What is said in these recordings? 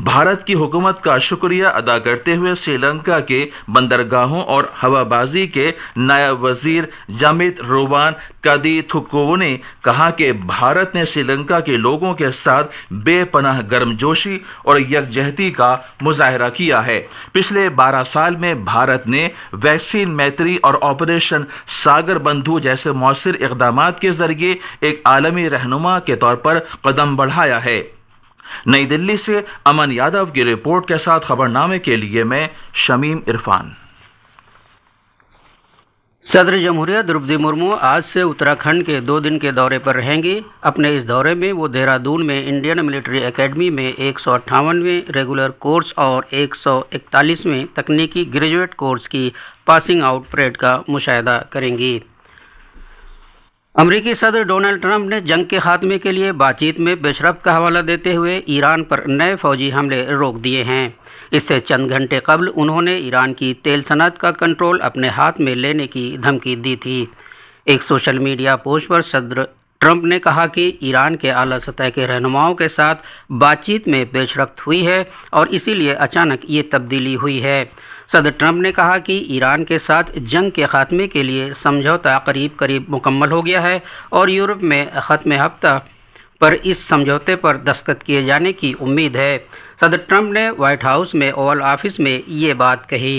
بھارت کی حکومت کا شکریہ ادا کرتے ہوئے سری لنکا کے بندرگاہوں اور ہوا بازی کے نائب وزیر جامیت رووان کادی تھکوو نے کہا کہ بھارت نے سری لنکا کے لوگوں کے ساتھ بے پناہ گرمجوشی اور یکجہتی کا مظاہرہ کیا ہے۔ پچھلے 12 سال میں بھارت نے ویکسین میتری اور آپریشن ساگر بندھو جیسے مؤثر اقدامات کے ذریعے ایک عالمی رہنما کے طور پر قدم بڑھایا ہے۔ نئی دلی سے امن یادو کی رپورٹ کے ساتھ خبرنامے کے لیے میں شمیم عرفان۔ صدر جمہوریہ درپدی مرمو آج سے اتراکھنڈ کے 2 دن کے دورے پر رہیں گی۔ اپنے اس دورے میں وہ دہرادون میں انڈین ملٹری اکیڈمی میں 158ویں ریگولر کورس اور 141ویں تکنیکی گریجویٹ کورس کی پاسنگ آؤٹ پریڈ کا مشاہدہ کریں گی۔ امریکی صدر ڈونلڈ ٹرمپ نے جنگ کے خاتمے کے لیے بات چیت میں پیش رفت کا حوالہ دیتے ہوئے ایران پر نئے فوجی حملے روک دیے ہیں۔ اس سے چند گھنٹے قبل انہوں نے ایران کی تیل صنعت کا کنٹرول اپنے ہاتھ میں لینے کی دھمکی دی تھی۔ ایک سوشل میڈیا پوسٹ پر صدر ٹرمپ نے کہا کہ ایران کے اعلیٰ سطح کے رہنماؤں کے ساتھ بات چیت میں پیش رفت ہوئی ہے اور اسی لیے اچانک یہ تبدیلی ہوئی ہے۔ صدر ٹرمپ نے کہا کہ ایران کے ساتھ جنگ کے خاتمے کے لیے سمجھوتہ قریب مکمل ہو گیا ہے اور یورپ میں ختم ہفتہ پر اس سمجھوتے پر دستخط کیے جانے کی امید ہے۔ صدر ٹرمپ نے وائٹ ہاؤس میں اوول آفس میں یہ بات کہی۔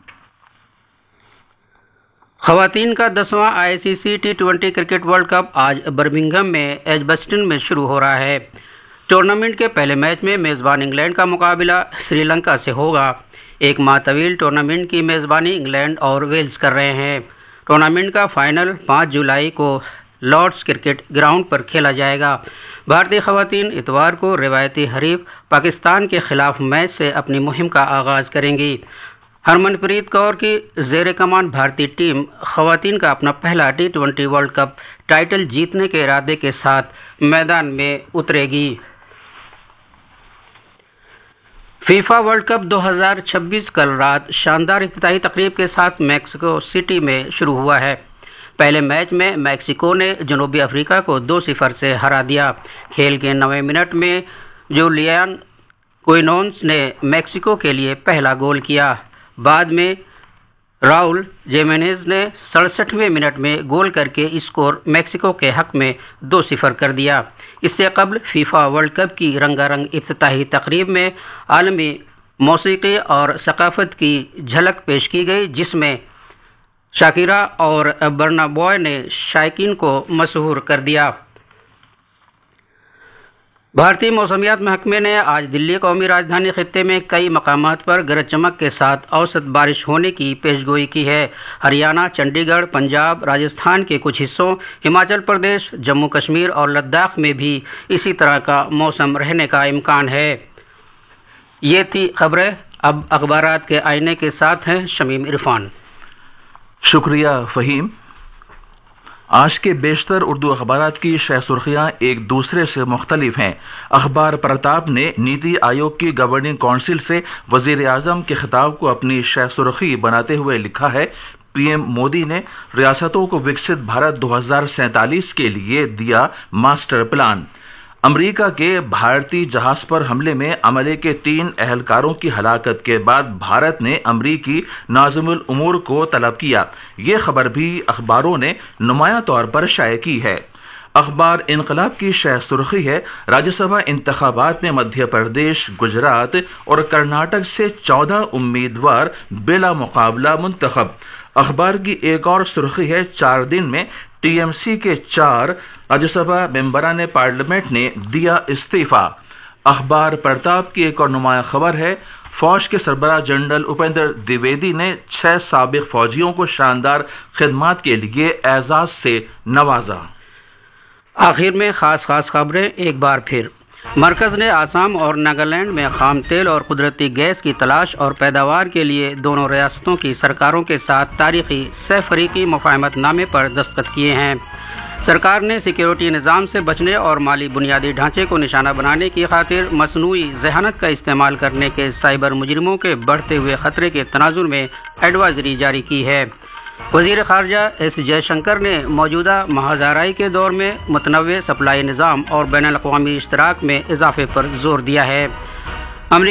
خواتین کا 10واں ICC T20 cricket world cup آج برمنگھم میں ایجبسٹن میں شروع ہو رہا ہے۔ ٹورنامنٹ کے پہلے میچ میں میزبان انگلینڈ کا مقابلہ سری لنکا سے ہوگا۔ ایک ماہ طویل ٹورنامنٹ کی میزبانی انگلینڈ اور ویلز کر رہے ہیں۔ ٹورنامنٹ کا فائنل 5 جولائی کو لارڈز کرکٹ گراؤنڈ پر کھیلا جائے گا۔ بھارتی خواتین اتوار کو روایتی حریف پاکستان کے خلاف میچ سے اپنی مہم کا آغاز کریں گی۔ ہرمن پریت کور کی زیر کمان بھارتی ٹیم خواتین کا اپنا پہلا T20 ورلڈ کپ ٹائٹل جیتنے کے ارادے کے ساتھ میدان میں اترے گی۔ فیفا ورلڈ کپ 2026 کل رات شاندار افتتاحی تقریب کے ساتھ میکسیکو سٹی میں شروع ہوا ہے۔ پہلے میچ میں میکسیکو نے جنوبی افریقہ کو 2-0 سے ہرا دیا۔ کھیل کے 9ویں منٹ میں جولیان کوئنونس نے میکسیکو کے لیے پہلا گول کیا۔ بعد میں راؤل جیمینیز نے 67ویں منٹ میں گول کر کے اسکور میکسیکو کے حق میں 2-0 کر دیا۔ اس سے قبل فیفا ورلڈ کپ کی رنگا رنگ افتتاحی تقریب میں عالمی موسیقی اور ثقافت کی جھلک پیش کی گئی، جس میں شاکیرا اور برنا بوائے نے شائقین کو مسحور کر دیا۔ بھارتی موسمیات محکمے نے آج دلی قومی راجدھانی خطے میں کئی مقامات پر گرج چمک کے ساتھ اوسط بارش ہونے کی پیشگوئی کی ہے۔ ہریانہ، چنڈی گڑھ، پنجاب، راجستھان کے کچھ حصوں، ہماچل پردیش، جموں کشمیر اور لداخ میں بھی اسی طرح کا موسم رہنے کا امکان ہے۔ یہ تھی خبریں۔ اب اخبارات کے آئینے کے ساتھ ہیں شمیم عرفان۔ شکریہ فہیم۔ آج کے بیشتر اردو اخبارات کی شہ سرخیاں ایک دوسرے سے مختلف ہیں۔ اخبار پرتاپ نے نیتی آیوگ کی گورننگ کونسل سے وزیر اعظم کے خطاب کو اپنی شہ سرخی بناتے ہوئے لکھا ہے، پی ایم مودی نے ریاستوں کو وکست بھارت 2047 کے لیے دیا ماسٹر پلان۔ امریکہ کے بھارتی جہاز پر حملے میں عملے کے 3 اہلکاروں کی ہلاکت کے بعد بھارت نے امریکی ناظم الامور کو طلب کیا۔ یہ خبر بھی اخباروں نے نمایاں طور پر شائع کی ہے۔ اخبار انقلاب کی شہ سرخی ہے، راجیہ سبھا انتخابات میں مدھیہ پردیش، گجرات اور کرناٹک سے 14 امیدوار بلا مقابلہ منتخب۔ اخبار کی ایک اور سرخی ہے، 4 دن میں ٹی ایم سی کے 4 راجیہ سبھا ممبران پارلیمنٹ نے دیا استعفیٰ۔ اخبار پرتاپ کی ایک اور نمایاں خبر ہے، فوج کے سربراہ جنرل اپیندر دیویدی نے 6 سابق فوجیوں کو شاندار خدمات کے لیے اعزاز سے نوازا۔ آخر میں خاص خبریں ایک بار پھر۔ مرکز نے آسام اور ناگالینڈ میں خام تیل اور قدرتی گیس کی تلاش اور پیداوار کے لیے دونوں ریاستوں کی سرکاروں کے ساتھ تاریخی 6 فریقی مفاہمت نامے پر دستخط کیے ہیں۔ سرکار نے سیکیورٹی نظام سے بچنے اور مالی بنیادی ڈھانچے کو نشانہ بنانے کی خاطر مصنوعی ذہانت کا استعمال کرنے کے سائبر مجرموں کے بڑھتے ہوئے خطرے کے تناظر میں ایڈوائزری جاری کی ہے۔ وزیر خارجہ ایس جے شنکر نے موجودہ محاذ آرائی کے دور میں متنوع سپلائی نظام اور بین الاقوامی اشتراک میں اضافے پر زور دیا ہے۔